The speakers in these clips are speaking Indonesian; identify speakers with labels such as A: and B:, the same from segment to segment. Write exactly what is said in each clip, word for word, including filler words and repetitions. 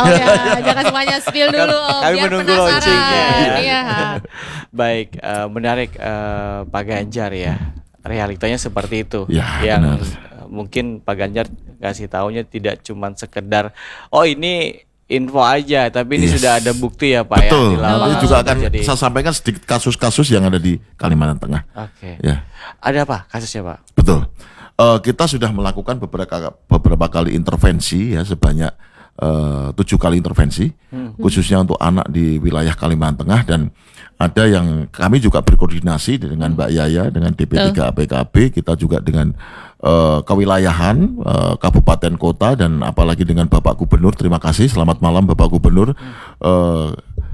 A: Oh ya, jangan semuanya spill dulu Om.
B: Kami
A: Biar
B: menunggu
A: penasaran.
B: launchingnya.
A: Iya.
B: Baik, uh, menarik uh, Pak Ganjar ya. Realitanya seperti itu.
C: Ya,
B: yang
C: benar.
B: uh, mungkin Pak Ganjar kasih taunya tidak cuma sekedar oh ini info aja, tapi ini
C: Yes.
B: sudah ada bukti ya Pak.
C: Betul.
B: Ya. Di
C: Nanti
B: lapangan
C: juga
B: sudah
C: akan
B: jadi.
C: saya sampaikan sedikit kasus-kasus yang ada di Kalimantan Tengah.
B: Oke.
C: Ya,
B: Ada apa kasusnya Pak?
C: betul. Eh, kita sudah melakukan beberapa beberapa kali intervensi ya, sebanyak eh, tujuh kali intervensi, khususnya untuk anak di wilayah Kalimantan Tengah, dan ada yang kami juga berkoordinasi dengan Mbak Yaya dengan D P tiga A P K B, kita juga dengan eh, kewilayahan eh, kabupaten kota, dan apalagi dengan Bapak Gubernur. Terima kasih, selamat malam Bapak Gubernur. Eh,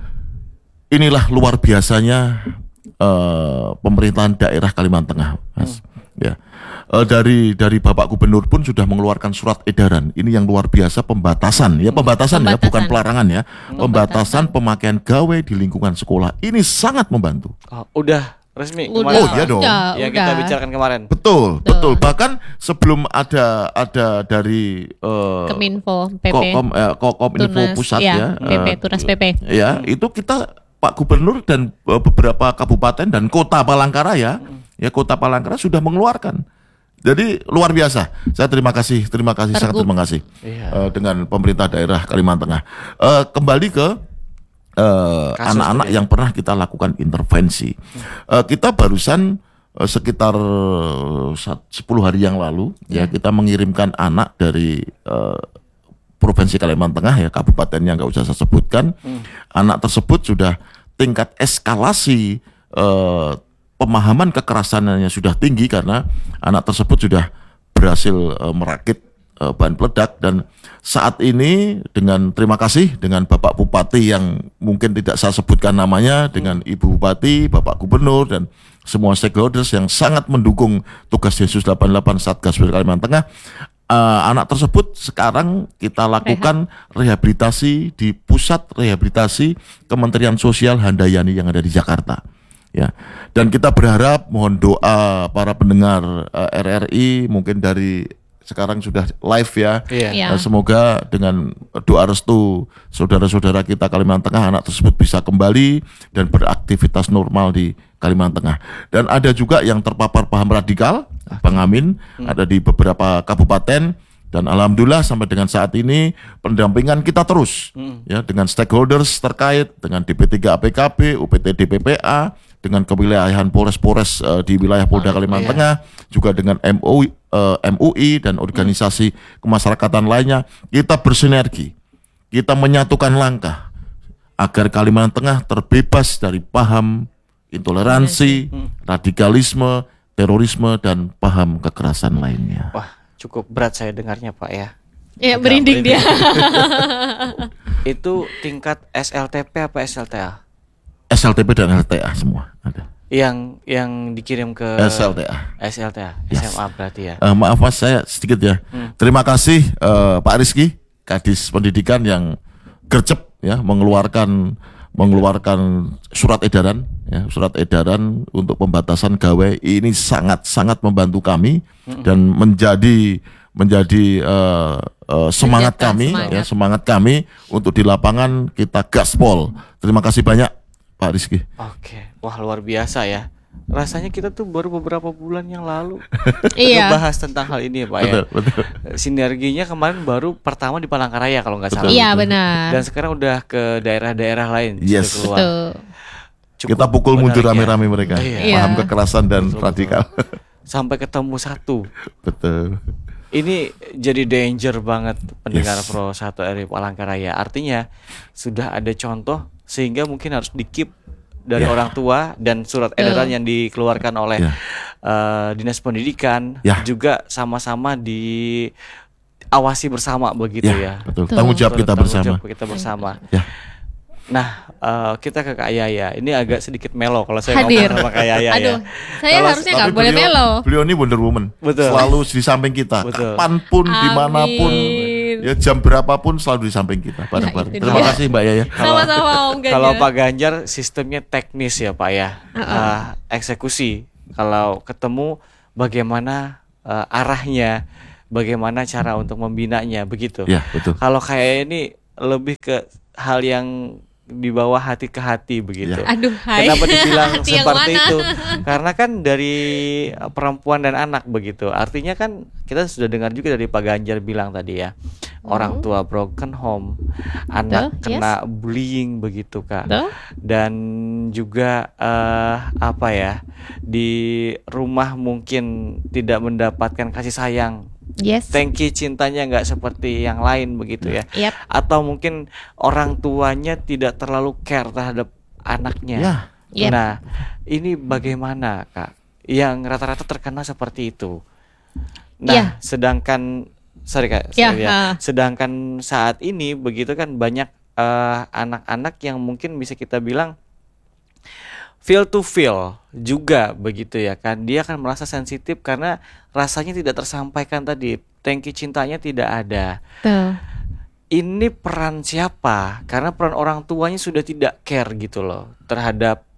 C: inilah luar biasanya eh, pemerintahan daerah Kalimantan Tengah, Mas. Ya. Eh, dari dari Bapak Gubernur pun sudah mengeluarkan surat edaran. Ini yang luar biasa, pembatasan ya, pembatasan, ya,
A: Pembatasan.
C: bukan pelarangan ya. Pembatasan pemakaian gawe di lingkungan sekolah. Ini sangat membantu.
B: Oh, udah resmi
A: Udah,
B: kemarin.
C: Oh, iya
B: Pak?
C: dong.
A: udah,
B: Yang
A: udah.
B: kita bicarakan kemarin.
C: Betul,
A: Betul.
C: betul. Bahkan sebelum ada ada dari eh,
A: Keminfo, P P.
C: Kokom eh, Kokominfo
A: Tunas,
C: pusat
A: ya,
C: ya,
A: P P,
C: eh,
A: Tunas P P.
C: ya, itu kita Pak Gubernur dan eh, beberapa kabupaten dan kota Palangkaraya, ya kota Palangkaraya sudah mengeluarkan. Jadi luar biasa. Saya terima kasih, terima kasih, sangat
A: Tergub.
C: terima kasih
B: Iya.
C: eh, dengan pemerintah daerah Kalimantan Tengah. Eh, kembali ke eh,
B: Kasus
C: anak-anak
B: tadi.
C: yang pernah kita lakukan intervensi. Eh, kita barusan eh, sekitar sat- sepuluh hari yang lalu ya, kita mengirimkan anak dari eh, Provinsi Kalimantan Tengah ya, kabupatennya nggak usah saya sebutkan. Anak tersebut sudah tingkat eskalasi eh, pemahaman kekerasannya sudah tinggi karena anak tersebut sudah berhasil eh, merakit eh, bahan peledak, dan saat ini dengan terima kasih dengan Bapak Bupati yang mungkin tidak saya sebutkan namanya, dengan Ibu Bupati, Bapak Gubernur, dan semua stakeholders yang sangat mendukung tugas Densus delapan puluh delapan Satgas Kalimantan Tengah. Uh, anak tersebut sekarang kita lakukan rehabilitasi di Pusat Rehabilitasi Kementerian Sosial Handayani yang ada di Jakarta. Ya, dan kita berharap, mohon doa para pendengar uh, R R I, mungkin dari sekarang sudah live ya.
B: Iya.
A: Iya.
C: Uh, semoga dengan doa restu saudara-saudara kita Kalimantan Tengah, anak tersebut bisa kembali dan beraktivitas normal di Kalimantan Tengah. Dan ada juga yang terpapar paham radikal, Bang Amin, ada di beberapa kabupaten. Dan alhamdulillah sampai dengan saat ini pendampingan kita terus ya, dengan stakeholders terkait, dengan D P tiga A P K B, U P T D P P A, dengan kewilayahan Polres-Polres eh, di wilayah Polda Kalimantan Tengah, juga dengan M U I, eh, M U I dan organisasi kemasyarakatan lainnya. Kita bersinergi, kita menyatukan langkah agar Kalimantan Tengah terbebas dari paham intoleransi, radikalisme, terorisme, dan paham kekerasan lainnya.
B: Wah, cukup berat saya dengarnya Pak ya.
A: Ya,
B: Agak
A: merinding dia.
B: Itu tingkat S L T P apa S L T A?
C: S L T P dan L T A semua ada.
B: Yang yang dikirim ke
C: S L T A.
B: S L T A,
C: Yes.
B: S M A berarti ya.
C: Eh, maaf Mas, saya sedikit ya. Terima kasih eh, Pak Rizky, Kadis Pendidikan yang gercep ya mengeluarkan mengeluarkan surat edaran ya, surat edaran untuk pembatasan gawe. Ini sangat-sangat membantu kami dan menjadi menjadi eh, eh, semangat
A: Menjadikan
C: kami
A: semangat.
C: ya, semangat kami untuk di lapangan kita gaspol. Terima kasih banyak Pak Rizky.
B: Oke, wah luar biasa ya. Rasanya kita tuh baru beberapa bulan yang lalu
A: Iya.
B: ngebahas tentang hal ini ya Pak
C: Betul,
B: ya.
C: betul.
B: Sinerginya kemarin baru pertama di Palangkaraya kalau nggak salah.
C: Betul.
A: Iya, benar.
B: Dan sekarang udah ke daerah-daerah lain
C: Yes.
B: sudah keluar.
A: Betul.
B: Cukup
C: Kita pukul mundur
B: menarik ya.
C: rame-rame mereka.
B: Iya.
C: Paham
A: Iya.
C: kekerasan dan
B: Betul,
C: radikal.
B: Sampai ketemu satu.
C: Betul.
B: Ini jadi danger banget pendengar
C: Yes.
B: Pro satu R I Palangkaraya. Artinya sudah ada contoh sehingga mungkin harus di-keep dari
C: Ya.
B: orang tua, dan surat edaran yang dikeluarkan oleh
C: Ya.
B: eh, Dinas Pendidikan
C: Ya.
B: juga sama-sama diawasi bersama begitu
C: Ya,
B: ya.
C: betul.
A: Betul.
C: Tanggung jawab kita
B: Tanggung
C: bersama.
B: jawab kita bersama.
C: Ya.
B: Nah, eh, kita ke Kak Yaya. Ini agak sedikit melo kalau saya
A: Hadir.
B: ngomong sama Kak Yaya
A: Aduh,
B: ya.
A: saya
B: Kalau-
A: harusnya nggak
C: Tapi
A: boleh
C: beliau-
A: melo.
C: Beliau ini Wonder Woman.
B: Betul.
C: Selalu di samping kita.
B: Betul.
C: Kapanpun,
A: Amin.
C: dimanapun, ya jam berapapun selalu di samping kita. Bareng-bareng.
A: Nah, itu
C: Terima
A: dia.
C: kasih Mbak Yaya.
A: Sama-sama Om Ganjar.
B: Kalau Pak Ganjar sistemnya teknis ya Pak ya.
A: Uh-uh.
B: Eh, eksekusi. Kalau ketemu bagaimana eh, arahnya, bagaimana cara untuk membinanya begitu.
C: Ya, betul.
B: Kalau kayak ini lebih ke hal yang di bawah hati ke hati begitu.
C: Ya.
A: Aduh, hai.
B: Kenapa dibilang
A: Hati yang
B: seperti
A: mana?
B: itu? Karena kan dari perempuan dan anak begitu. Artinya kan kita sudah dengar juga dari Pak Ganjar bilang tadi ya, orang tua broken home, anak
A: Betul,
B: kena bullying begitu Kak.
A: Betul.
B: Dan juga eh, apa ya, di rumah mungkin tidak mendapatkan kasih sayang.
A: Yes.
B: Tangki cintanya nggak seperti yang lain begitu ya.
A: Yap.
B: Atau mungkin orang tuanya tidak terlalu care terhadap anaknya.
C: Ya.
A: Yep.
B: Nah, ini bagaimana Kak? Yang rata-rata terkena seperti itu. Nah,
A: Iya.
B: sedangkan sorry Kak,
A: Ya,
B: sorry ya.
A: ah.
B: Sedangkan saat ini begitu kan banyak eh, anak-anak yang mungkin bisa kita bilang feel to feel juga begitu ya kan. Dia akan merasa sensitif karena rasanya tidak tersampaikan tadi. Tangki cintanya tidak ada.
A: Tuh.
B: Ini peran siapa? Karena peran orang tuanya sudah tidak care gitu loh terhadap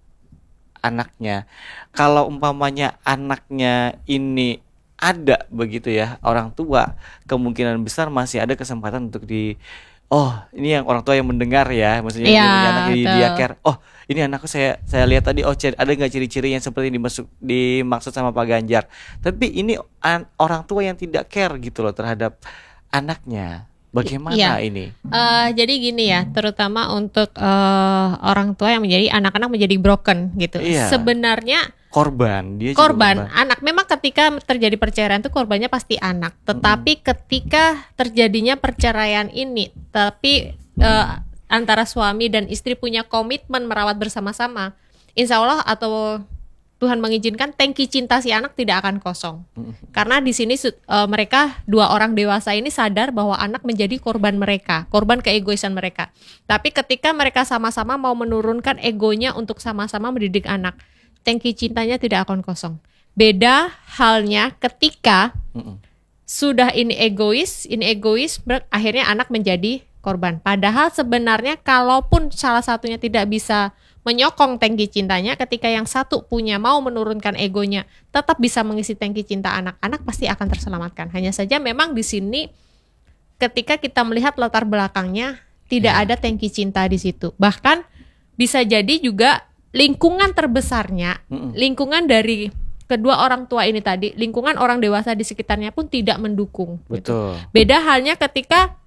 B: anaknya. Kalau umpamanya anaknya ini ada begitu ya, orang tua kemungkinan besar masih ada kesempatan untuk di oh, ini yang orang tua yang mendengar ya, maksudnya
A: Iya,
B: ini anaknya di- dia
A: betul.
B: care. Oh, ini anakku saya saya lihat tadi oh ciri- ada nggak ciri-ciri yang seperti ini dimasuk dimaksud sama Pak Ganjar. Tapi ini an- orang tua yang tidak care gitu loh terhadap anaknya. Bagaimana
A: Iya.
B: ini?
A: Eh, jadi gini ya, terutama untuk eh, orang tua yang menjadi anak-anak menjadi broken gitu.
B: Iya.
A: Sebenarnya
B: Korban, dia juga
A: korban anak, memang ketika terjadi perceraian itu korbannya pasti anak. Tetapi ketika terjadinya perceraian ini, tapi eh, antara suami dan istri punya komitmen merawat bersama-sama, insya Allah atau Tuhan mengizinkan tangki cinta si anak tidak akan kosong. Karena di sini su- eh, mereka dua orang dewasa ini sadar bahwa anak menjadi korban mereka, korban keegoisan mereka. Tapi ketika mereka sama-sama mau menurunkan egonya untuk sama-sama mendidik anak, tangki cintanya tidak akan kosong. Beda halnya ketika
B: Mm-mm.
A: sudah ini egois, ini egois, ber- akhirnya anak menjadi korban. Padahal sebenarnya kalaupun salah satunya tidak bisa menyokong tangki cintanya, ketika yang satu punya mau menurunkan egonya, tetap bisa mengisi tangki cinta anak-anak, pasti akan terselamatkan. Hanya saja memang di sini ketika kita melihat latar belakangnya tidak ada tangki cinta di situ. Bahkan bisa jadi juga lingkungan terbesarnya,
B: Mm-mm.
A: lingkungan dari kedua orang tua ini tadi, lingkungan orang dewasa di sekitarnya pun tidak mendukung. gitu.
B: Betul.
A: Beda halnya ketika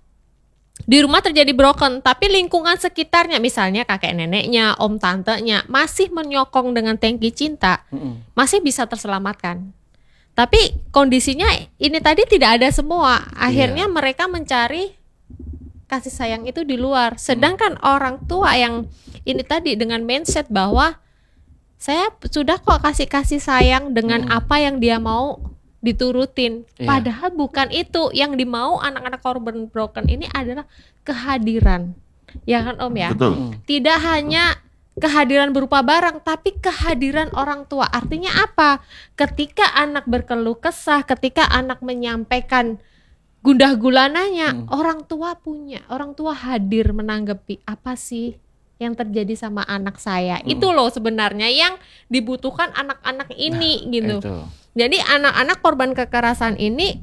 A: di rumah terjadi broken, tapi lingkungan sekitarnya, misalnya kakek neneknya, om tantenya, masih menyokong dengan tangki cinta,
B: Mm-mm.
A: masih bisa terselamatkan. Tapi kondisinya ini tadi tidak ada semua. Akhirnya
B: Iya.
A: mereka mencari kasih sayang itu di luar. Sedangkan orang tua yang ini tadi dengan mindset bahwa saya sudah kok kasih kasih sayang dengan
B: Mm.
A: apa yang dia mau diturutin.
B: Iya.
A: Padahal bukan itu yang dimau anak-anak korban broken ini adalah kehadiran. Ya kan Om ya?
C: Betul.
A: Tidak hanya kehadiran berupa barang, tapi kehadiran orang tua. Artinya apa? Ketika anak berkeluh kesah, ketika anak menyampaikan gundah gulananya,
B: Hmm.
A: orang tua punya, orang tua hadir menanggapi apa sih yang terjadi sama anak saya.
B: Hmm.
A: Itu loh sebenarnya yang dibutuhkan anak-anak ini gitu.
B: Itu.
A: Jadi anak-anak korban kekerasan ini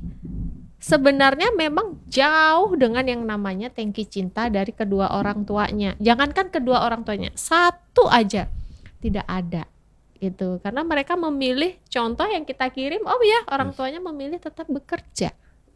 A: sebenarnya memang jauh dengan yang namanya tangki cinta dari kedua orang tuanya. Jangankan kedua orang tuanya, satu aja tidak ada. Itu karena mereka memilih, contoh yang kita kirim, oh ya orang tuanya memilih tetap bekerja,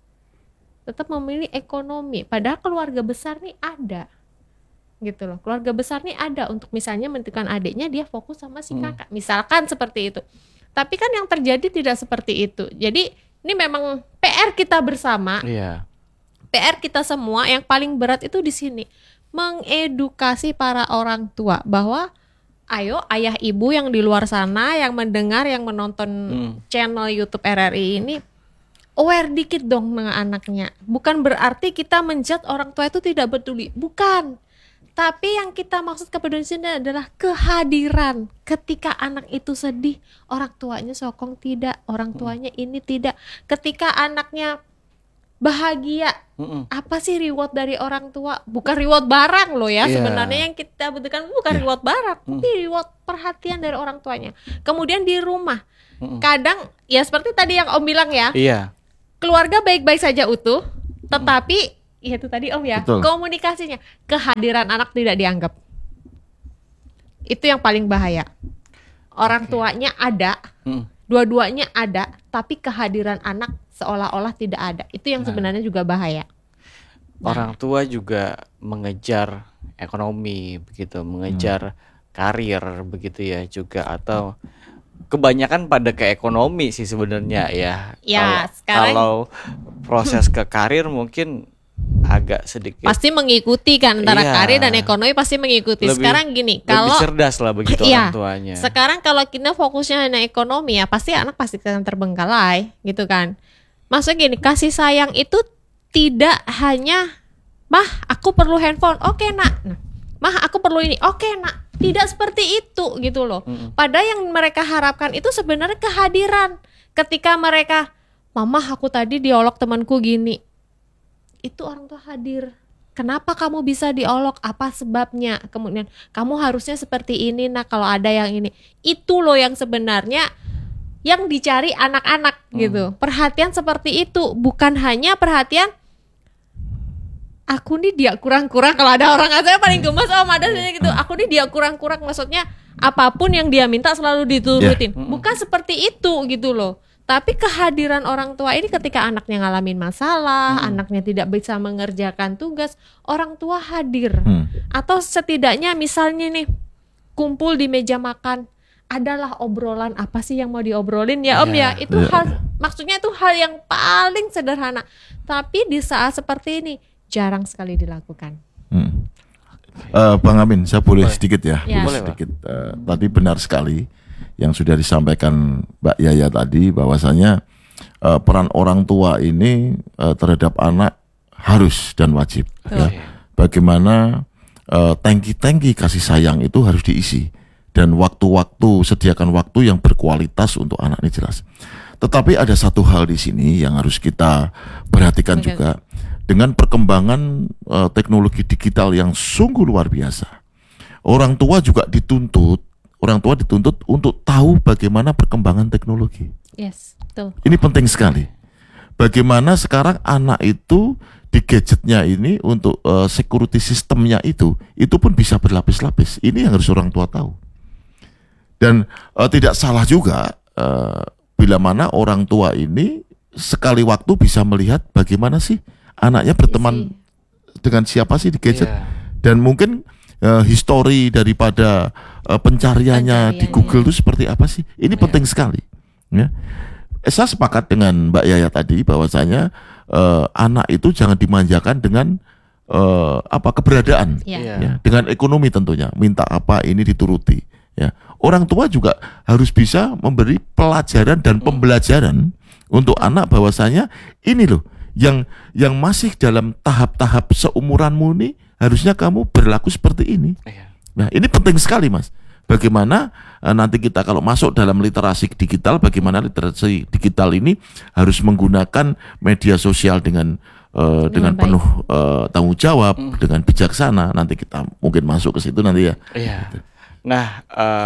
A: tetap memilih ekonomi. Padahal keluarga besar nih ada, gitu loh. Keluarga besar nih ada untuk misalnya menentukan adiknya, dia fokus sama si kakak, misalkan seperti itu. Tapi kan yang terjadi tidak seperti itu. Jadi ini memang P R kita bersama,
B: Iya.
A: P R kita semua. Yang paling berat itu di sini, mengedukasi para orang tua bahwa ayo ayah ibu yang di luar sana, yang mendengar, yang menonton
B: Hmm.
A: channel YouTube R R I ini, aware dikit dong dengan anaknya. Bukan berarti kita menjudge orang tua itu tidak peduli, bukan. Tapi yang kita maksud kepedulian di sini adalah kehadiran. Ketika anak itu sedih, orang tuanya sokong tidak, orang tuanya ini tidak. Ketika anaknya bahagia,
B: Mm-mm.
A: apa sih reward dari orang tua? Bukan reward barang loh ya.
B: Iya.
A: Sebenarnya yang kita butuhkan bukan reward barang, tapi reward perhatian dari orang tuanya. Kemudian di rumah,
B: Mm-mm.
A: kadang ya seperti tadi yang Om bilang ya,
B: Iya.
A: keluarga baik-baik saja utuh, tetapi Iya itu tadi Om ya,
C: Betul.
A: komunikasinya, kehadiran anak tidak dianggap. Itu yang paling bahaya. Orang tuanya ada,
B: Hmm.
A: dua-duanya ada, tapi kehadiran anak seolah-olah tidak ada. Itu yang
B: Nah.
A: sebenarnya juga bahaya.
B: Orang tua juga mengejar ekonomi begitu, mengejar karir begitu ya juga, atau kebanyakan pada ke ekonomi sih sebenarnya ya.
A: Ya,
B: Kalau-
A: sekarang-
B: kalau proses ke karir mungkin agak sedikit
A: Pasti mengikuti kan antara
B: Iya.
A: karir dan ekonomi pasti mengikuti.
B: Lebih-
A: Sekarang gini,
B: lebih
A: kalau
B: cerdas lah begitu
A: Iya.
B: orang tuanya.
A: sekarang kalau kita fokusnya hanya ekonomi ya pasti anak pasti akan terbengkalai gitu kan. Maksudnya gini, kasih sayang itu tidak hanya mah aku perlu handphone, oke nak. Nah, mah aku perlu ini, oke nak. Tidak seperti itu gitu loh.
B: Mm-mm.
A: Padahal yang mereka harapkan itu sebenarnya kehadiran. Ketika mereka, mama aku tadi diolok temanku gini, itu orang tua hadir. Kenapa kamu bisa diolok? Apa sebabnya? Kemudian kamu harusnya seperti ini nak kalau ada yang ini. Itu loh yang sebenarnya yang dicari anak-anak gitu. Perhatian seperti itu, bukan hanya perhatian aku nih dia kurang-kurang. Kalau ada orang saya paling gemes om ada gitu. Aku nih dia kurang-kurang, maksudnya apapun yang dia minta selalu diturutin. Bukan seperti itu gitu loh. Tapi kehadiran orang tua ini ketika anaknya ngalamin masalah, anaknya tidak bisa mengerjakan tugas, orang tua hadir.
C: Hmm.
A: Atau setidaknya misalnya nih kumpul di meja makan, adalah obrolan apa sih yang mau diobrolin ya om
B: Iya.
A: ya. Itu
C: Iya.
A: hal, maksudnya itu hal yang paling sederhana. Tapi di saat seperti ini jarang sekali dilakukan.
C: Hmm. Eh, Bang Amin, saya boleh
B: Boleh.
C: sedikit ya,
A: Ya.
C: boleh
B: Boleh, Pak.
C: sedikit. Eh, tadi benar sekali yang sudah disampaikan Mbak Yaya tadi, bahwasanya eh, peran orang tua ini eh, terhadap anak harus dan wajib. Ya.
B: Oke.
C: Bagaimana eh, tangki-tangki kasih sayang itu harus diisi, dan waktu-waktu sediakan waktu yang berkualitas untuk anak ini jelas. Tetapi ada satu hal di sini yang harus kita perhatikan
A: Oke.
C: juga. Dengan perkembangan eh, teknologi digital yang sungguh luar biasa, orang tua juga dituntut, orang tua dituntut untuk tahu bagaimana perkembangan teknologi.
A: Yes, betul.
C: Ini penting sekali. Bagaimana sekarang anak itu di gadgetnya ini untuk eh, security sistemnya itu, itu pun bisa berlapis-lapis. Ini yang harus orang tua tahu. Dan eh, tidak salah juga eh, bila mana orang tua ini sekali waktu bisa melihat bagaimana sih anaknya berteman dengan siapa sih di gadget.
B: Iya.
C: Dan mungkin eh, histori daripada eh, pencariannya di
A: Pencariannya.
C: Google itu seperti apa sih? Ini
B: Iya.
C: penting sekali. Ya. Eh, Saya sepakat dengan Mbak Yaya tadi bahwasanya eh, anak itu jangan dimanjakan dengan eh, apa keberadaan,
A: Iya.
B: Iya.
C: ya, dengan ekonomi tentunya. Minta apa ini dituruti. Ya. Orang tua juga harus bisa memberi pelajaran dan pembelajaran untuk anak bahwasanya ini loh yang yang masih dalam tahap-tahap seumuranmu ini harusnya kamu berlaku seperti ini.
B: Iya.
C: Nah, ini penting sekali, Mas. Bagaimana eh, nanti kita kalau masuk dalam literasi digital, bagaimana literasi digital ini harus menggunakan media sosial dengan eh, dengan
A: baik.
C: penuh eh, tanggung jawab, dengan bijaksana. Nanti kita mungkin masuk ke situ nanti ya.
B: Iya. Nah,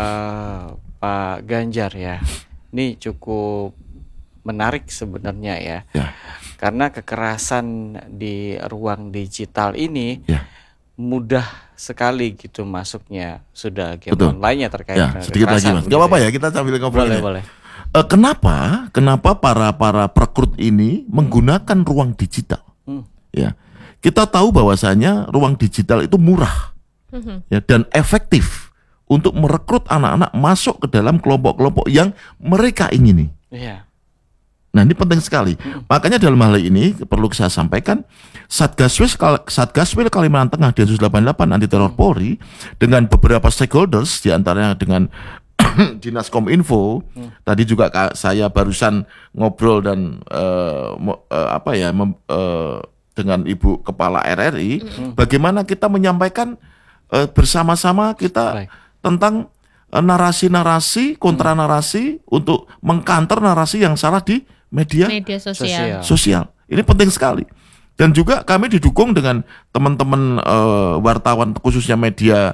B: eh, Pak Ganjar ya, ini cukup menarik sebenarnya ya.
C: Ya.
B: Karena kekerasan di ruang digital ini
C: Ya.
B: mudah sekali gitu masuknya. Sudah game
C: Betul.
B: online-nya terkait
C: Ya,
B: dengan
C: sedikit lagi,
B: kekerasan
C: Mas.
B: begitu
C: Gak apa-apa
B: ya.
C: ya, kita sambil ngobrol.
B: Boleh,
C: ya.
B: boleh.
C: Eh, kenapa? Kenapa para para perekrut ini menggunakan ruang digital?
B: Hmm.
C: Ya, kita tahu bahwasanya ruang digital itu murah,
A: Mhm.
C: ya, dan efektif untuk merekrut anak-anak masuk ke dalam kelompok-kelompok yang mereka ingini.
B: Iya.
C: Nah, ini penting sekali. Makanya dalam hal ini perlu saya sampaikan, Satgaswil Satgaswil Kalimantan Tengah Densus delapan puluh delapan anti teror Polri dengan beberapa stakeholders diantaranya dengan Dinas Kominfo. Tadi juga Kak, saya barusan ngobrol dan eh, mo- eh, apa ya mem- eh, dengan Ibu Kepala R R I, bagaimana kita menyampaikan eh, bersama-sama kita
B: Baik.
C: tentang eh, narasi-narasi, kontra narasi untuk mengkanter narasi yang salah di media
A: Media
B: Sosial.
A: sosial.
C: sosial. Ini penting sekali. Dan juga kami didukung dengan teman-teman eh, wartawan khususnya media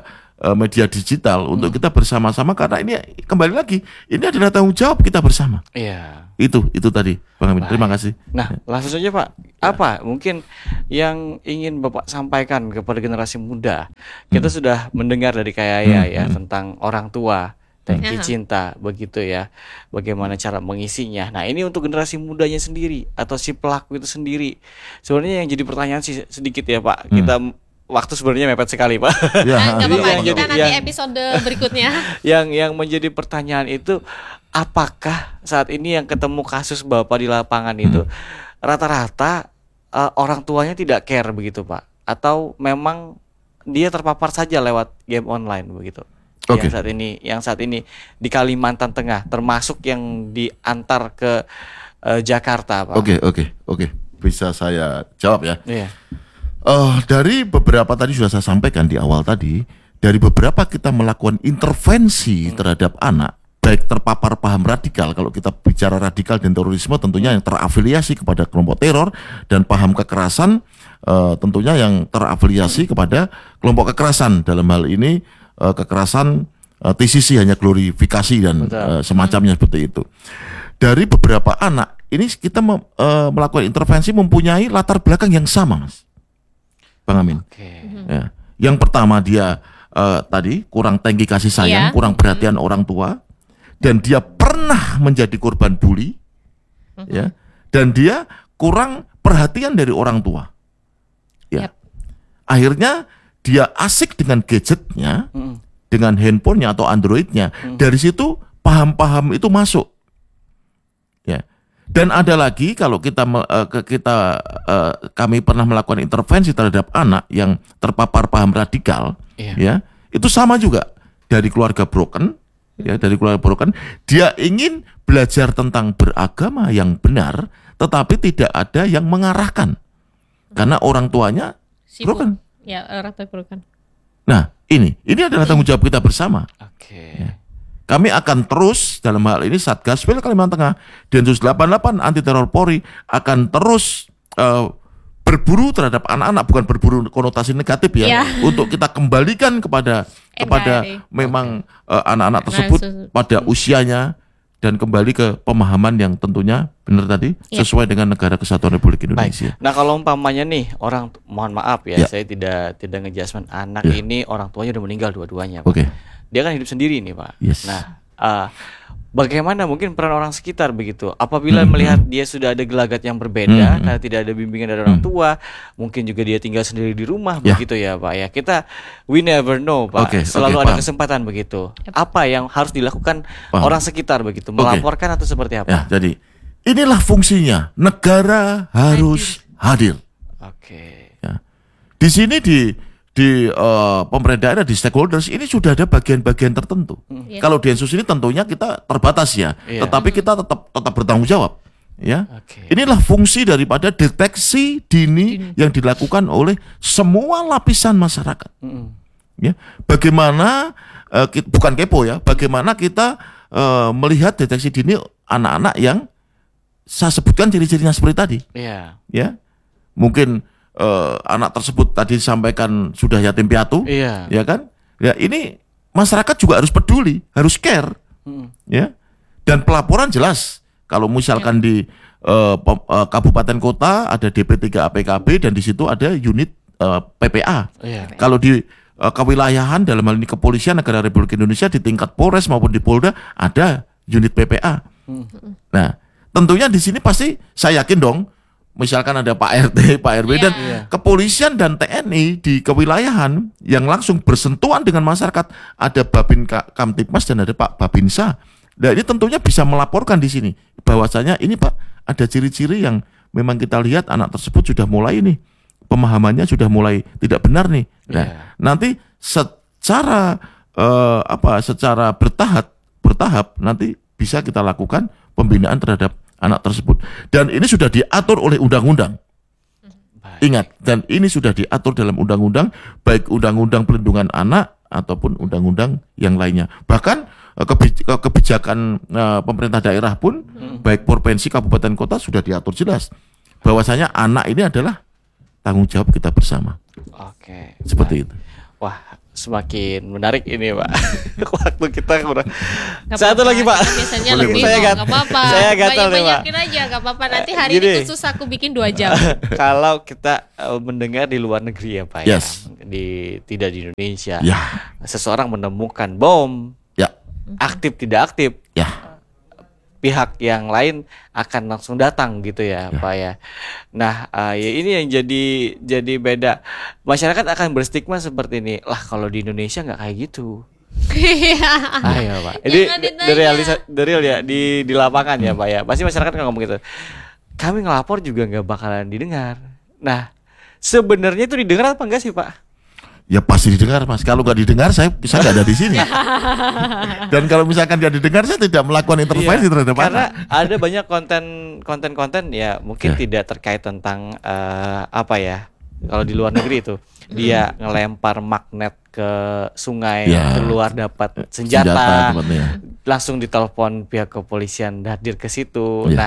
C: uh, media digital untuk kita bersama-sama, karena ini kembali lagi ini adalah tanggung jawab kita bersama.
B: Iya.
C: Itu itu tadi Bang Amin. Terima
B: Baik.
C: kasih.
B: Nah, langsung saja Pak. Apa mungkin yang ingin Bapak sampaikan kepada generasi muda? Kita sudah mendengar dari Kak Yaya ya tentang orang tua, tangki
A: Hmm.
B: cinta, begitu ya. Bagaimana cara mengisinya. Nah, ini untuk generasi mudanya sendiri atau si pelaku itu sendiri. Sebenarnya yang jadi pertanyaan sih sedikit ya Pak. Kita waktu sebenarnya mepet sekali Pak.
C: Ya,
A: Nah, nggak
B: Jadi
A: apa-apa,
B: yang
A: kita
B: jadi-
A: nanti
B: yang-
A: episode berikutnya.
B: yang yang menjadi pertanyaan itu, apakah saat ini yang ketemu kasus Bapak di lapangan itu rata-rata eh, orang tuanya tidak care begitu Pak, atau memang dia terpapar saja lewat game online begitu?
C: Oke.
B: Yang saat ini yang saat ini di Kalimantan Tengah, termasuk yang diantar ke eh, Jakarta Pak.
C: Oke oke oke. Bisa saya jawab ya.
B: Iya.
C: Eh dari beberapa tadi sudah saya sampaikan di awal tadi, dari beberapa kita melakukan intervensi terhadap anak, baik terpapar paham radikal. Kalau kita bicara radikal dan terorisme, tentunya yang terafiliasi kepada kelompok teror, dan paham kekerasan eh, tentunya yang terafiliasi kepada kelompok kekerasan. Dalam hal ini eh, kekerasan eh, T C C, hanya glorifikasi dan
B: Betul.
C: eh, semacamnya seperti itu. Dari beberapa anak ini kita mem- eh, melakukan intervensi mempunyai latar belakang yang sama, Mas Bang Amin.
B: Oke.
C: Ya. Yang pertama dia eh, tadi kurang tangki kasih sayang,
A: Iya.
C: kurang perhatian orang tua, dan dia pernah menjadi korban bully, ya, dan dia kurang perhatian dari orang tua. Ya.
A: Yap.
C: Akhirnya dia asik dengan gadgetnya,
B: Mm-mm.
C: dengan handphonenya atau Androidnya. Dari situ paham-paham itu masuk. Ya. Dan ada lagi kalau kita me- eh, ke- kita eh, kami pernah melakukan intervensi terhadap anak yang terpapar paham radikal,
B: Iya.
C: ya, itu sama juga dari keluarga broken, ya, dari keluarga broken, dia ingin belajar tentang beragama yang benar, tetapi tidak ada yang mengarahkan karena orang tuanya
A: Sibuk.
C: broken.
A: Ya, orang tua broken.
C: Nah, ini ini adalah tanggung jawab kita bersama.
B: Oke.
C: Kami akan terus dalam hal ini Satgas Wil Kalimantan Tengah, Densus delapan puluh delapan Anti Teror Polri akan terus eh, berburu terhadap anak-anak, bukan berburu konotasi negatif ya,
A: Ya.
C: untuk kita kembalikan kepada kepada
A: N K R I.
C: memang eh, anak-anak tersebut
A: Nah,
C: pada usianya, dan kembali ke pemahaman yang tentunya benar tadi
A: Ya.
C: sesuai dengan Negara Kesatuan Republik Indonesia.
B: Baik. Nah, kalau umpamanya nih orang, mohon maaf ya,
C: Ya.
B: saya tidak tidak ngejudgment anak
C: Ya.
B: ini orang tuanya udah meninggal dua-duanya, Pak.
C: Oke.
B: Dia kan hidup sendiri nih, Pak.
C: Yes.
B: Nah, eh, bagaimana mungkin peran orang sekitar begitu? Apabila
C: Hmm.
B: melihat dia sudah ada gelagat yang berbeda, karena tidak ada bimbingan dari orang tua, mungkin juga dia tinggal sendiri di rumah,
C: Hmm. Ya.
B: begitu ya, Pak ya. Kita we never know, Pak.
C: Oke,
B: Selalu
C: oke,
B: ada
C: paham.
B: kesempatan begitu. Apa yang harus dilakukan
C: Paham.
B: orang sekitar begitu? Melaporkan atau seperti
C: Ya,
B: apa?
C: jadi inilah fungsinya. Negara harus hadir.
B: Oke.
C: Ya. Di sini di di eh, pemerintah daerah, di stakeholders ini sudah ada bagian-bagian tertentu.
A: Iya.
C: Kalau Densus ini tentunya kita terbatas ya,
B: Iya.
C: tetapi kita tetap tetap bertanggung jawab. Ya,
B: Oke.
C: inilah fungsi daripada deteksi dini yang dilakukan oleh semua lapisan masyarakat.
B: Mm-mm.
C: Ya, bagaimana eh, ki- bukan kepo ya, bagaimana kita eh, melihat deteksi dini anak-anak yang saya sebutkan ciri-cirinya seperti tadi.
B: Iya.
C: Ya, mungkin eh, anak tersebut tadi disampaikan sudah yatim piatu,
B: Iya.
C: ya kan? Ya, ini masyarakat juga harus peduli, harus care,
B: Mm-mm.
C: ya. Dan pelaporan jelas. Kalau misalkan di eh, pem- eh, kabupaten kota ada D P tiga A P K B, dan di situ ada unit eh, P P A.
B: Iya.
C: Kalau di eh, kewilayahan dalam hal ini kepolisian negara Republik Indonesia di tingkat Polres maupun di Polda ada unit P P A. Nah, tentunya di sini pasti saya yakin dong, misalkan ada Pak R T, Pak R W,
A: Iya.
C: dan
B: Iya.
C: kepolisian dan T N I di kewilayahan yang langsung bersentuhan dengan masyarakat, ada Babin Ka- Kamtipmas dan ada Pak Babinsa. Nah, ini tentunya bisa melaporkan di sini bahwasanya ini Pak ada ciri-ciri yang memang kita lihat anak tersebut sudah mulai nih pemahamannya sudah mulai tidak benar nih. Nah,
B: Iya.
C: nanti secara eh, apa secara bertahap bertahap nanti bisa kita lakukan pembinaan terhadap anak tersebut, dan ini sudah diatur oleh undang-undang.
B: Baik.
C: Ingat, dan ini sudah diatur dalam undang-undang, baik undang-undang perlindungan anak ataupun undang-undang yang lainnya. Bahkan eh, kebi- ke- kebijakan eh, pemerintah daerah pun, baik provinsi, kabupaten, kota sudah diatur jelas bahwasanya anak ini adalah tanggung jawab kita bersama.
B: Oke.
C: Seperti itu.
B: Wah, semakin menarik ini, Pak. Waktu kita kurang.
A: Gak
B: Satu
A: apa-apa,
B: lagi, Pak.
A: kita biasanya
C: Boleh,
A: lebih
C: boleh.
B: Saya
A: kok,
B: gat-
A: gak apa-apa.
B: saya gatal nih, Pak.
A: Banyak-banyakin aja, gak apa-apa. Nanti hari
B: Gini.
A: ini khusus aku bikin dua jam.
B: Kalau kita uh, mendengar di luar negeri ya, Pak,
C: Yes.
B: ya, di tidak di Indonesia,
C: Ya,
B: seseorang menemukan bom,
C: ya,
B: aktif tidak aktif,
C: ya.
B: pihak yang lain akan langsung datang gitu ya,
C: Ya.
B: Pak ya. Nah, uh, ya ini yang jadi jadi beda. Masyarakat akan berstigma seperti ini. Lah, kalau di Indonesia nggak kayak gitu. Ayo, Pak. Jadi
A: Jangan ditanya.
B: dari realisa, dari real ya di di lapangan ya, Pak ya. Pasti masyarakat kan ngomong gitu. Kami ngelapor juga nggak bakalan didengar. Nah, sebenarnya itu didengar apa enggak sih, Pak?
C: Ya pasti didengar, Mas. Kalau nggak didengar, saya bisa nggak ada di sini. Dan kalau misalkan nggak didengar, saya tidak melakukan intervensi
B: Iya,
C: terhadap
B: karena
C: anak.
B: ada banyak konten konten-konten ya mungkin
C: Ya.
B: tidak terkait tentang eh, apa ya, kalau di luar negeri itu dia ngelempar magnet ke sungai,
C: Ya.
B: keluar dapat senjata,
C: tepatnya.
B: langsung ditelepon pihak kepolisian hadir ke situ.
C: Ya.
B: Nah,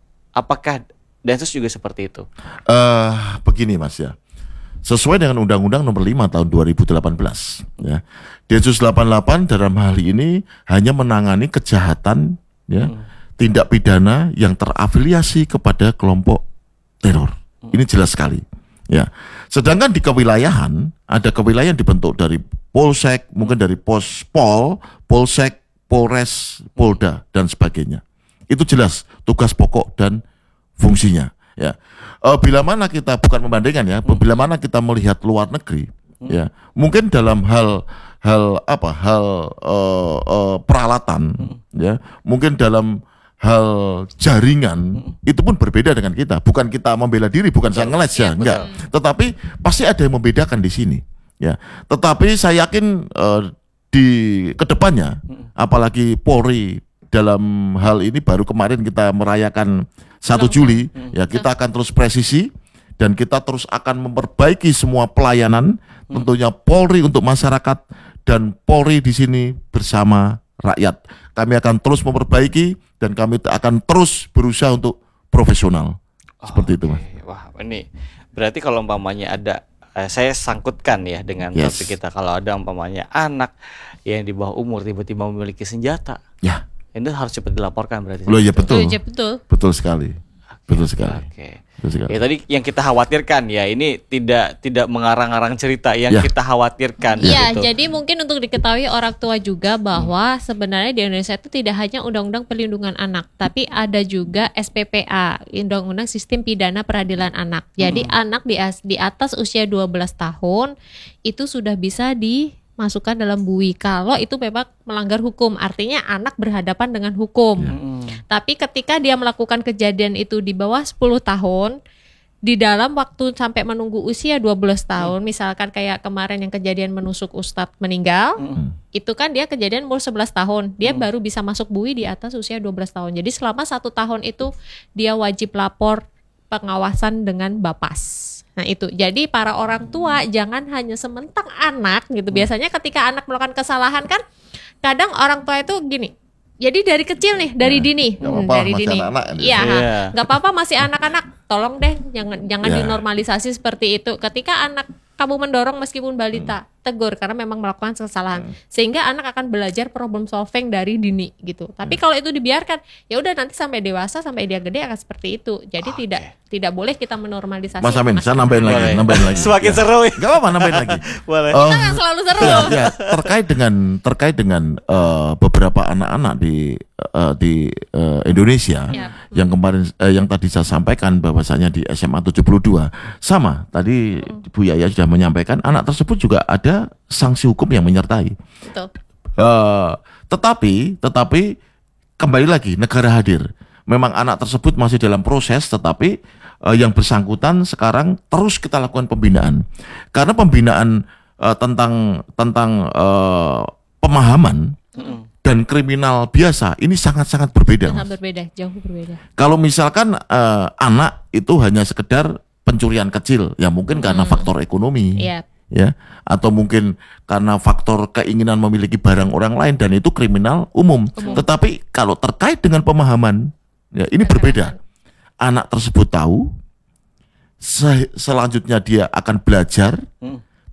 B: apakah Densus juga seperti itu?
C: Eh, begini, Mas ya. Sesuai dengan Undang-Undang Nomor lima Tahun dua ribu delapan belas, ya. Densus delapan puluh delapan dalam hal ini hanya menangani kejahatan, ya, tindak pidana yang terafiliasi kepada kelompok teror. Ini jelas sekali, ya. Sedangkan di kewilayahan ada kewilayahan dibentuk dari Polsek, mungkin dari Pospol, Polsek, Polres, Polda dan sebagainya. Itu jelas tugas pokok dan fungsinya, ya. Uh, bila mana kita bukan membandingkan ya, bila mana kita melihat luar negeri, ya, mungkin dalam hal hal apa hal uh, uh, peralatan, ya, mungkin dalam hal jaringan itu pun berbeda dengan kita. Bukan kita membela diri, bukan saya ngeles ya, enggak. Tetapi pasti ada yang membedakan di sini, ya. Tetapi saya yakin uh, di kedepannya, apalagi Polri dalam hal ini baru kemarin kita merayakan satu Juli, ya kita akan terus presisi dan kita terus akan memperbaiki semua pelayanan, tentunya Polri untuk masyarakat dan Polri di sini bersama rakyat. Kami akan terus memperbaiki dan kami akan terus berusaha untuk profesional. Seperti itu, Mas.
B: Oke. Wah, ini berarti kalau umpamanya ada eh, saya sangkutkan ya dengan
C: Yes.
B: topik kita, kalau ada umpamanya anak yang di bawah umur tiba-tiba memiliki senjata,
C: Ya,
B: itu harus cepat dilaporkan berarti.
C: loh ya betul.
A: Betul, betul.
C: Betul sekali. Betul sekali.
B: Oke.
C: Betul sekali.
B: Ya tadi yang kita khawatirkan ya, ini tidak tidak mengarang-arang cerita yang
C: Ya.
B: kita khawatirkan.
A: Iya,
B: gitu.
A: jadi mungkin untuk diketahui orang tua juga bahwa sebenarnya di Indonesia itu tidak hanya Undang-Undang Perlindungan Anak, tapi ada juga S P P A, Undang-Undang Sistem Pidana Peradilan Anak. Jadi anak di, as- di atas usia dua belas tahun itu sudah bisa dimasukkan dalam B U I kalau itu memang melanggar hukum. Artinya anak berhadapan dengan hukum.
B: Mm.
A: Tapi ketika dia melakukan kejadian itu di bawah sepuluh tahun, di dalam waktu sampai menunggu usia dua belas tahun, misalkan kayak kemarin yang kejadian menusuk Ustadz meninggal, itu kan dia kejadian umur sebelas tahun, dia baru bisa masuk B U I di atas usia dua belas tahun. Jadi selama satu tahun itu dia wajib lapor pengawasan dengan Bapas. Nah itu, jadi para orang tua jangan hanya sementak anak gitu. Biasanya ketika anak melakukan kesalahan kan, kadang orang tua itu gini. Jadi dari kecil nih, dari dini,
C: nggak
A: Hmm,
C: apa-apa,
A: dari
C: masih
A: dini,
C: anak-anak ini.
A: iya,
B: Iya.
A: nggak apa-apa masih anak-anak. Tolong deh, jangan jangan
C: Ya.
A: dinormalisasi seperti itu. Ketika anak kamu mendorong meskipun balita, tegur karena memang melakukan kesalahan, sehingga anak akan belajar problem solving dari dini gitu. Tapi kalau itu dibiarkan, ya udah nanti sampai dewasa, sampai dia gede akan seperti itu. Jadi tidak tidak boleh kita menormalisasi.
C: Mas Amin, saya
A: anak-anak.
C: nambahin lagi,
B: Boleh.
C: nambahin lagi.
B: Semakin
C: Ya.
B: seru ya.
C: Gak apa-apa, nambahin lagi.
B: Boleh.
C: Oh,
A: Kita kan selalu seru.
C: ya, ya, terkait dengan terkait dengan eh, beberapa anak-anak di eh, di eh, Indonesia
A: Ya.
C: yang kemarin eh, yang tadi saya sampaikan bahwasanya di S M A tujuh puluh dua sama tadi Bu Yaya sudah menyampaikan anak tersebut juga ada sanksi hukum yang menyertai.
A: Betul.
C: Eh, tetapi tetapi kembali lagi negara hadir. Memang anak tersebut masih dalam proses, tetapi eh, yang bersangkutan sekarang terus kita lakukan pembinaan. Karena pembinaan eh, tentang tentang eh, pemahaman dan kriminal biasa ini sangat-sangat berbeda, Mas.
A: Sangat berbeda, jauh berbeda.
C: Kalau misalkan eh, anak itu hanya sekedar pencurian kecil, ya mungkin karena faktor ekonomi.
A: Iya.
C: Ya, atau mungkin karena faktor keinginan memiliki barang orang lain dan itu kriminal umum. Tetapi kalau terkait dengan pemahaman, ya ini berbeda. Anak tersebut tahu, se- selanjutnya dia akan belajar,
B: Hmm.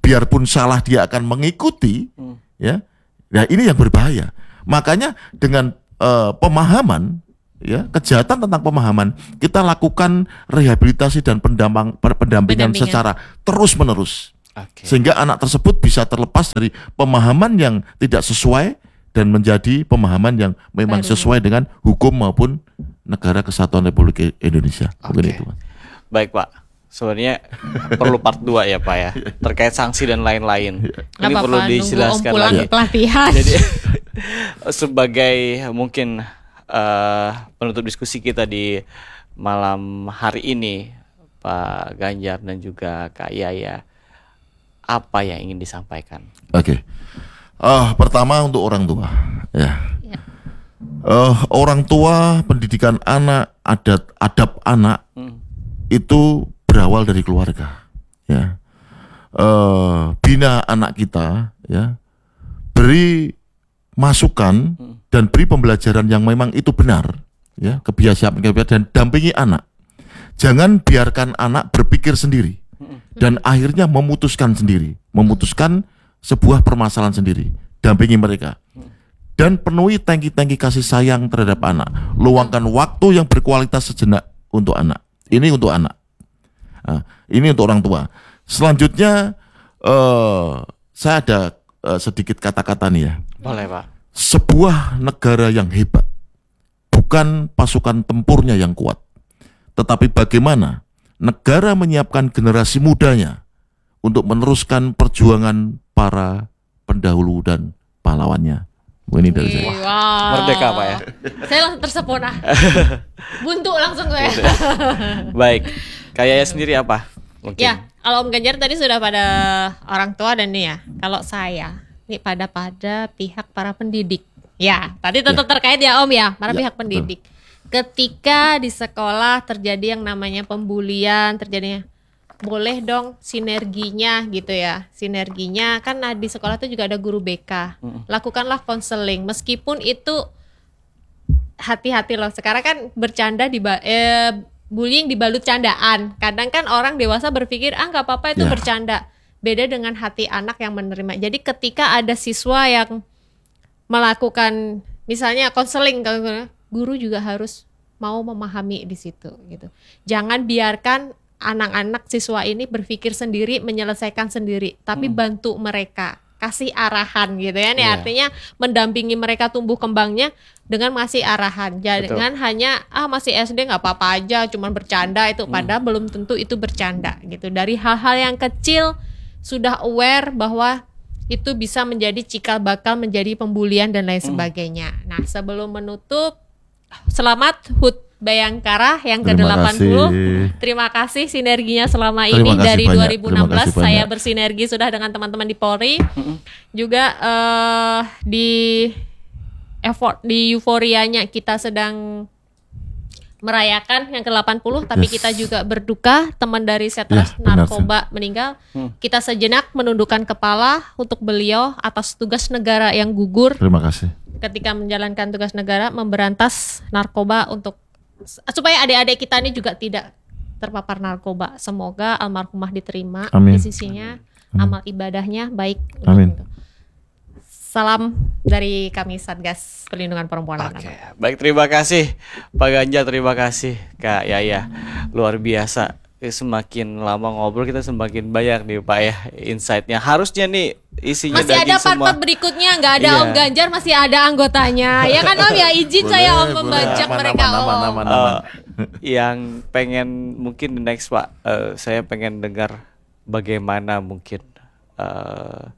C: biarpun salah dia akan mengikuti, hmm. ya. Nah ini yang berbahaya. Makanya dengan uh, pemahaman, ya kejahatan tentang pemahaman, kita lakukan rehabilitasi dan pendamping, pendampingan secara terus menerus, okay. sehingga anak tersebut bisa terlepas dari pemahaman yang tidak sesuai dan menjadi pemahaman yang memang Baru. sesuai dengan hukum maupun Negara Kesatuan Republik Indonesia.
B: Okay. Itu. Baik Pak. Sebenarnya perlu part dua ya Pak ya, terkait sanksi dan lain-lain. Ini perlu dijelaskan lagi.
A: Pelatihan.
B: Jadi sebagai mungkin uh, penutup diskusi kita di malam hari ini, Pak Ganjar dan juga Kak Yaya, apa yang ingin disampaikan?
C: Oke, okay. uh, pertama untuk orang tua, ya. ya. Uh, orang tua, pendidikan anak, adat, adab anak hmm. itu berawal dari keluarga, ya. Uh, bina anak kita, ya. Beri masukan hmm. dan beri pembelajaran yang memang itu benar, ya. Kebiasaan, kebiasaan dan dampingi anak. Jangan biarkan anak berpikir sendiri hmm. dan akhirnya memutuskan sendiri, memutuskan sebuah permasalahan sendiri. Dampingi mereka dan penuhi tangki-tangki kasih sayang terhadap anak. Luangkan waktu yang berkualitas sejenak untuk anak. Ini untuk anak. Nah, ini untuk orang tua. Selanjutnya uh, saya ada uh, sedikit kata-kata nih ya.
B: Boleh Pak.
C: Sebuah negara yang hebat bukan pasukan tempurnya yang kuat, tetapi bagaimana negara menyiapkan generasi mudanya untuk meneruskan perjuangan para pendahulu dan pahlawannya. Ini dari saya.
B: Wow. Merdeka Pak ya.
A: Saya langsung tersepona. Buntu langsung saya.
B: Baik. Kayak sendiri apa? Mungkin.
A: Ya, kalau Om Ganjar tadi sudah pada orang tua dan nih ya. Kalau saya, ini pada pada pihak para pendidik. Ya, tadi tetap ya. terkait ya Om ya, para ya, pihak pendidik. Betul. Ketika di sekolah terjadi yang namanya pembulian, terjadinya boleh dong sinerginya gitu ya. Sinerginya kan nah, di sekolah itu juga ada guru B K. Hmm. Lakukanlah konseling meskipun itu hati-hati loh. Sekarang kan bercanda di eh, bullying dibalut candaan. Kadang kan orang dewasa berpikir ah nggak apa-apa itu yeah. bercanda. Beda dengan hati anak yang menerima. Jadi ketika ada siswa yang melakukan misalnya konseling, guru juga harus mau memahami di situ gitu. Jangan biarkan anak-anak siswa ini berpikir sendiri, menyelesaikan sendiri, tapi hmm. bantu mereka, kasih arahan gitu ya. Nih yeah. artinya mendampingi mereka tumbuh kembangnya dengan ngasih arahan. Jangan Betul. hanya ah masih S D nggak apa-apa aja, cuman bercanda itu, padahal hmm. belum tentu itu bercanda gitu. Dari hal-hal yang kecil sudah aware bahwa itu bisa menjadi cikal bakal menjadi pembulian dan lain hmm. sebagainya. Nah sebelum menutup, selamat H U T Bayangkara yang ke delapan puluh. Terima kasih sinerginya selama Terima ini dari banyak. dua ribu enam belas saya bersinergi sudah dengan teman-teman di Polri. Mm-hmm. Juga uh, di effort di euforianya kita sedang merayakan yang ke delapan puluh, tapi yes. kita juga berduka teman dari Setres ya, Narkoba benar, meninggal. Hmm. Kita sejenak menundukkan kepala untuk beliau atas tugas negara yang gugur.
C: Terima kasih.
A: Ketika menjalankan tugas negara memberantas narkoba untuk supaya adik-adik kita ini juga tidak terpapar narkoba. Semoga almarhumah diterima Amin. di sisinya, Amin. amal ibadahnya baik.
C: Amin.
A: Salam dari kami Satgas Perlindungan Perempuan.
B: Oke, okay. Baik, terima kasih Pak Ganjar, terima kasih Kak Yaya, luar biasa. Semakin lama ngobrol kita semakin banyak nih Pak ya insight-nya. Harusnya nih isinya
A: masih ada part-part berikutnya, nggak ada iya. Om Ganjar, masih ada anggotanya. Ya kan Om ya, izin boleh, saya Om membajak mereka Om. Nama, nama, nama.
B: Uh, yang pengen mungkin the next Pak, uh, saya pengen dengar bagaimana mungkin uh,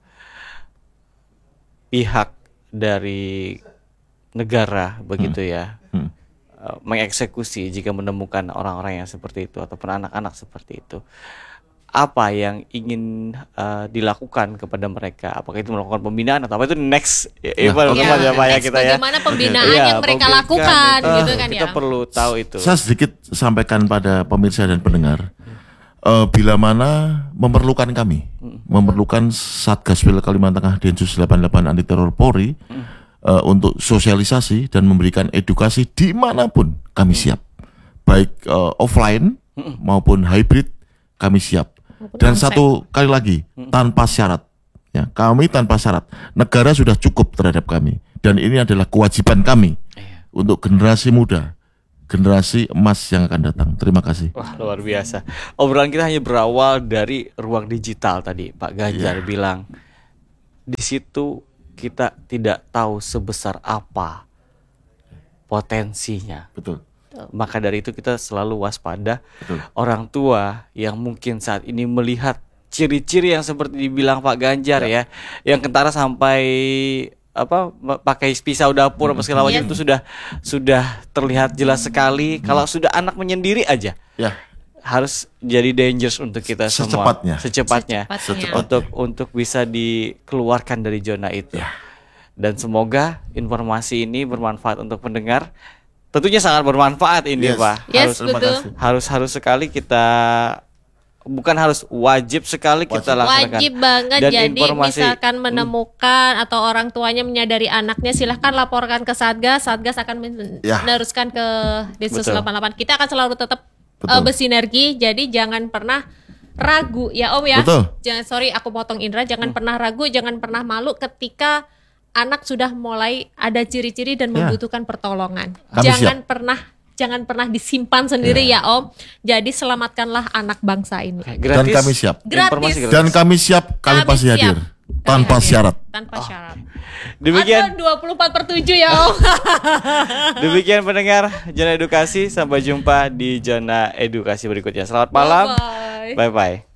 B: pihak dari negara begitu hmm. ya. Hmm. mengeksekusi jika menemukan orang-orang yang seperti itu ataupun anak-anak seperti itu. Apa yang ingin uh, dilakukan kepada mereka? Apakah itu melakukan pembinaan atau apa itu next ya,
A: nah, ya, ya, ya kita ya. Bagaimana pembinaan ya, yang mereka lakukan
B: itu,
A: gitu kan
B: kita
A: ya.
B: perlu tahu itu.
C: Saya sedikit sampaikan pada pemirsa dan pendengar. Uh, bila mana memerlukan kami, hmm. memerlukan Satgas Wilayah Kalimantan Tengah Densus delapan puluh delapan Anti Teror Polri hmm. Uh, untuk sosialisasi dan memberikan edukasi dimanapun kami siap, baik uh, offline maupun hybrid kami siap.
A: Maupun
C: Dan
A: konsep.
C: satu kali lagi, tanpa syarat. Ya, kami tanpa syarat. Negara sudah cukup terhadap kami. Dan ini adalah kewajiban kami
B: Iya.
C: untuk generasi muda, generasi emas yang akan datang. Terima kasih.
B: Wah, luar biasa. Obrolan kita hanya berawal dari ruang digital tadi. Pak Ganjar
C: Iya.
B: bilang di situ kita tidak tahu sebesar apa potensinya.
C: Betul.
B: Maka dari itu kita selalu waspada.
C: Betul.
B: Orang tua yang mungkin saat ini melihat ciri-ciri yang seperti dibilang Pak Ganjar ya, yang kentara sampai apa me- pakai pisau dapur apa segala macam
A: Yes.
B: itu sudah sudah terlihat jelas sekali. Kalau sudah anak menyendiri aja
C: Ya,
B: harus jadi dangerous untuk kita semua
C: Secepatnya.
B: secepatnya,
A: Secepatnya.
B: untuk untuk bisa dikeluarkan dari zona itu. Dan semoga informasi ini bermanfaat untuk pendengar. Tentunya sangat bermanfaat ini,
C: Yes.
B: Pak.
A: Yes,
B: harus
C: Terima
A: betul.
C: kasih.
B: harus harus sekali kita, bukan harus, wajib sekali kita laksanakan.
A: Wajib banget.
B: Dan
A: Jadi
B: informasi-
A: misalkan menemukan atau orang tuanya menyadari anaknya, silahkan laporkan ke Satgas. Satgas akan men-
C: Ya.
A: meneruskan ke Densus
B: Betul.
A: delapan puluh delapan. Kita akan selalu tetap
C: Betul.
A: uh, bersinergi. Jadi jangan pernah ragu ya Om ya.
C: Betul.
A: Jangan, sorry aku potong Indra, jangan pernah ragu, jangan pernah malu ketika anak sudah mulai ada ciri-ciri dan
C: Ya.
A: membutuhkan pertolongan.
C: Kami
A: jangan
C: siap.
A: pernah jangan pernah disimpan sendiri ya Om. Jadi selamatkanlah anak bangsa ini.
B: Oke, gratis.
C: Dan kami siap.
B: Informasi
A: Gratis.
B: gratis.
C: Dan kami siap, kami,
A: Kami
C: pasti
A: siap.
C: hadir.
A: Kami
C: Tanpa
A: hadir.
C: syarat.
A: Tanpa syarat.
B: Demikian
A: Ada dua puluh empat per tujuh ya Om.
B: demikian pendengar Zona Edukasi. Sampai jumpa di Zona Edukasi berikutnya. Selamat malam.
A: Bye-bye.
B: Bye bye.